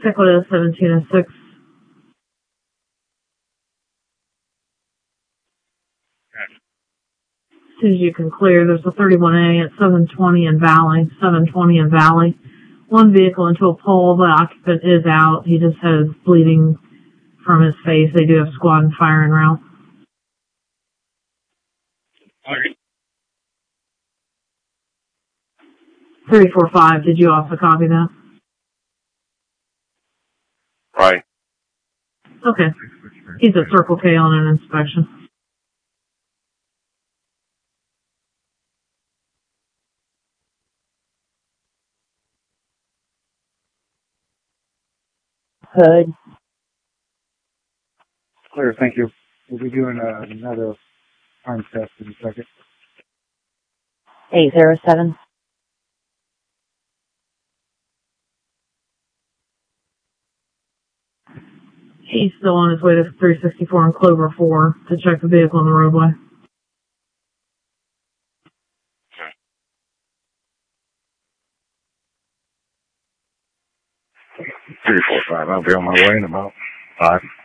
Sequoia 1706. As soon as you can clear, there's a 31A at 720 in Valley, 720 in Valley. One vehicle into a pole, the occupant is out. He just has bleeding from his face. They do have squad and fire en route. Okay. 345, did you also copy that? Right. Okay. He's at Circle K on an inspection. Hood. Clear, thank you. We'll be doing another arm test in a second. 807. He's still on his way to 364 and Clover 4 to check the vehicle on the roadway. 345. I'll be on my way in about 5.